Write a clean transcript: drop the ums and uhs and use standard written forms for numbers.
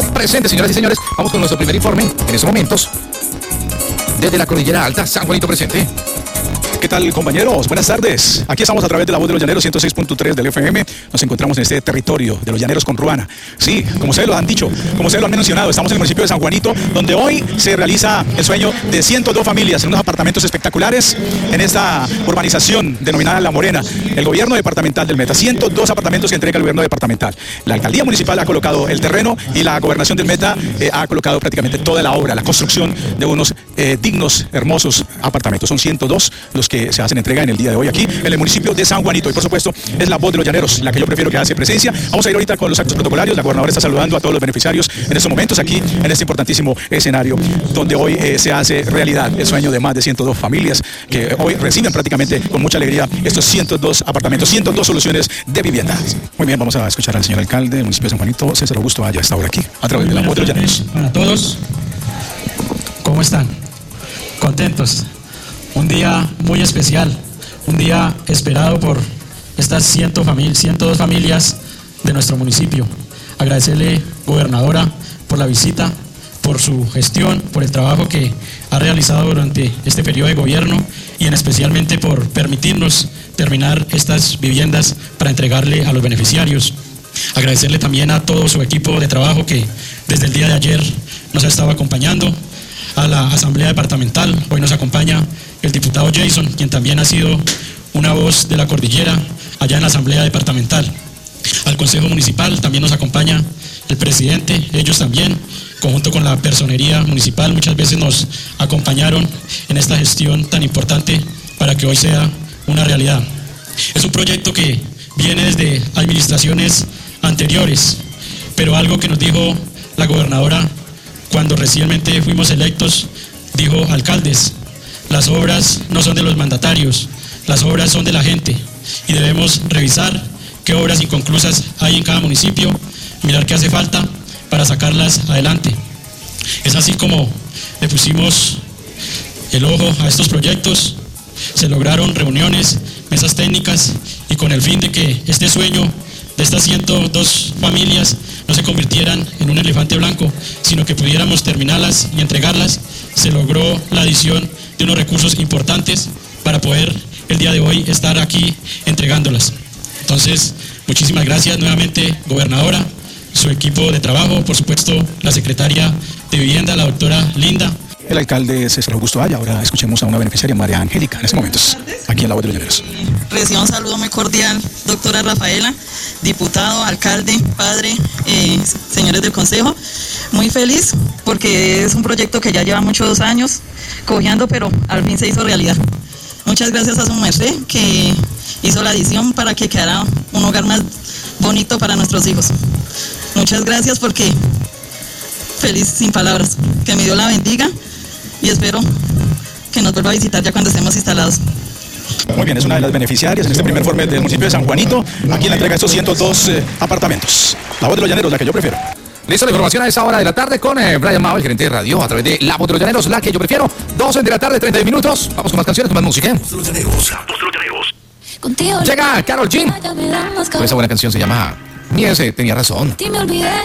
presente, señoras y señores. Vamos con nuestro primer informe en estos momentos. Desde la Cordillera Alta, San Juanito presente. ¿Qué tal, compañeros? Buenas tardes. Aquí estamos a través de la voz de los llaneros 106.3 del FM. Nos encontramos en este territorio de los llaneros con Ruana. Sí, como ustedes lo han dicho, como ustedes lo han mencionado, estamos en el municipio de San Juanito, donde hoy se realiza el sueño de 102 familias en unos apartamentos espectaculares en esta urbanización denominada La Morena. El gobierno departamental del Meta, 102 apartamentos que entrega el gobierno departamental. La alcaldía municipal ha colocado el terreno y la gobernación del Meta ha colocado prácticamente toda la obra, la construcción de unos dignos, hermosos apartamentos. Son 102 los que se hacen entrega en el día de hoy aquí en el municipio de San Juanito. Y por supuesto es la voz de los llaneros la que yo prefiero que hace presencia. Vamos a ir ahorita con los actos protocolarios. La gobernadora está saludando a todos los beneficiarios en estos momentos aquí en este importantísimo escenario donde hoy se hace realidad el sueño de más de 102 familias que hoy reciben prácticamente con mucha alegría estos 102 apartamentos, 102 soluciones de vivienda. Muy bien, vamos a escuchar al señor alcalde del municipio de San Juanito, César Augusto Aya, está ahora aquí a través de la voz de los llaneros. Para todos, ¿cómo están? ¿Contentos? Un día muy especial, un día esperado por estas 102 familias de nuestro municipio. Agradecerle, gobernadora, por la visita, por su gestión, por el trabajo que ha realizado durante este periodo de gobierno y especialmente por permitirnos terminar estas viviendas para entregarle a los beneficiarios. Agradecerle también a todo su equipo de trabajo que desde el día de ayer nos ha estado acompañando, a la Asamblea Departamental. Hoy nos acompaña el diputado Jason, quien también ha sido una voz de la cordillera allá en la Asamblea Departamental. Al Consejo Municipal también nos acompaña el presidente, ellos también, conjunto con la personería municipal, muchas veces nos acompañaron en esta gestión tan importante para que hoy sea una realidad. Es un proyecto que viene desde administraciones anteriores, pero algo que nos dijo la gobernadora cuando recientemente fuimos electos, dijo: alcaldes, las obras no son de los mandatarios, las obras son de la gente y debemos revisar qué obras inconclusas hay en cada municipio, mirar qué hace falta para sacarlas adelante. Es así como le pusimos el ojo a estos proyectos, se lograron reuniones, mesas técnicas y con el fin de que este sueño de estas 102 familias no se convirtieran en un elefante blanco, sino que pudiéramos terminarlas y entregarlas, se logró la adición de unos recursos importantes para poder el día de hoy estar aquí entregándolas. Entonces, muchísimas gracias nuevamente, gobernadora, su equipo de trabajo, por supuesto, la secretaria de Vivienda, la doctora Linda. El alcalde César Augusto Aya. Ahora escuchemos a una beneficiaria, María Angélica, en estos momentos, aquí en la voz de los llaneros. Recibo un saludo muy cordial, doctora Rafaela, diputado, alcalde, padre, señores del consejo. Muy feliz porque es un proyecto que ya lleva muchos años cojeando, pero al fin se hizo realidad. Muchas gracias a su merced que hizo la adición para que quedara un hogar más bonito para nuestros hijos. Muchas gracias porque feliz sin palabras, que me Dios la bendiga y espero que nos vuelva a visitar ya cuando estemos instalados. Muy bien, es una de las beneficiarias en este primer informe del municipio de San Juanito, aquí en la entrega de estos 102 apartamentos. La voz de los llaneros, la que yo prefiero. Listo la información a esta hora de la tarde con Brian Mao, el gerente de radio, a través de La Voz de los Llaneros, la que yo prefiero. 12 de la tarde, 30 minutos. Vamos con más canciones, con más música. Llega Karol G. Con esa buena canción se llama Ni ese tenía razón.